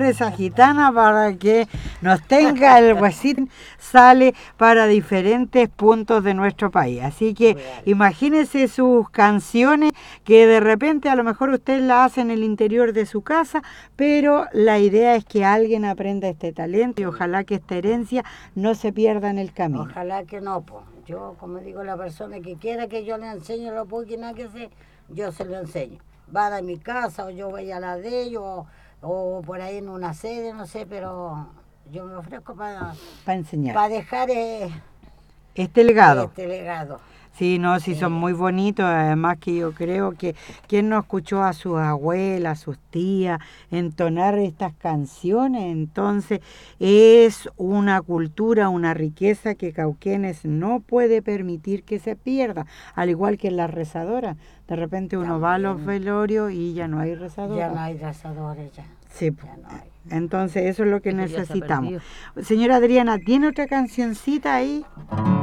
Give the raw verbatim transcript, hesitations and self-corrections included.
esa gitana para que nos tenga el huesito, sale para diferentes puntos de nuestro país. Así que imagínese sus canciones que de repente a lo mejor usted la hace en el interior de su casa, pero la idea es que alguien aprenda este talento y ojalá que esta herencia no se pierda en el camino. Ojalá que no, pues. Yo, como digo, la persona que quiera que yo le enseñe lo poco y nada que sé, yo se lo enseño. Va a mi casa o yo voy a la de ellos o, o por ahí en una sede, no sé, pero yo me ofrezco para, para enseñar. Para dejar eh, este legado. Este legado. Sí, no, sí, son muy bonitos, además que yo creo que quien no escuchó a sus abuelas, a sus tías entonar estas canciones, entonces es una cultura, una riqueza que Cauquenes no puede permitir que se pierda, al igual que en las rezadoras. De repente uno También. va a los velorios y ya no hay rezadoras. Ya no hay rezadores, ya. Sí, ya no hay. Entonces eso es lo que eso necesitamos. Señora Adriana, ¿tiene otra cancioncita ahí?